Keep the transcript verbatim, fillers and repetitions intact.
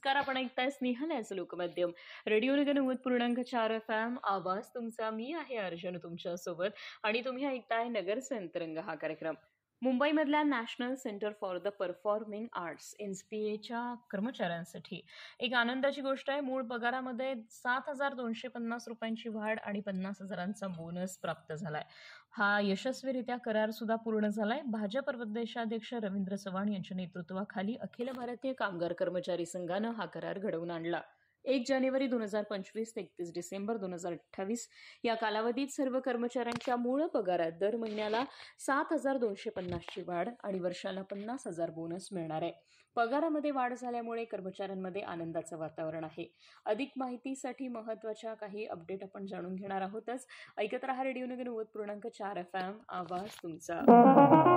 नमस्कार, आपण ऐकताय स्नेहलयाचं लोकमाध्यम रेडिओ नगर नव्वद पूर्णांक चार एफ एम. आवाज तुमचा. मी आहे अर्जुन तुमच्यासोबत आणि तुम्ही ऐकताय नगरचे अंतरंग हा कार्यक्रम. मुंबईमधल्या national centre for the performing arts N C P एच्या कर्मचाऱ्यांसाठी एक आनंदाची गोष्ट आहे. मूळ पगारामध्ये सात हजार दोनशे पन्नास रुपयांची वाढ आणि पन्नास हजारांचा बोनस प्राप्त झालाय. हा यशस्वीरित्या करार सुद्धा पूर्ण झालाय. भाजप प्रदेशाध्यक्ष रवींद्र चव्हाण यांच्या नेतृत्वाखाली अखिल भारतीय कामगार कर्मचारी संघानं हा करार घडवून आणला. एक जानेवारी दोन हजार पंचवीस ते एकतीस डिसेंबर दोन हजार अठ्ठावीस या कालावधीत सर्व कर्मचाऱ्यांच्या मूळ पगारात दर महिन्याला सात हजार दोनशे पन्नासची वाढ आणि वर्षाला पन्नास हजार बोनस मिळणार आहे. पगारामध्ये वाढ झाल्यामुळे कर्मचाऱ्यांमध्ये आनंदाचं वातावरण आहे. अधिक माहितीसाठी महत्वाच्या काही अपडेट आपण जाणून घेणार आहोतच. ऐकत रहा रेडिओ नगर नव्वद पूर्णांक चार एफ एम. आवाज तुमचा.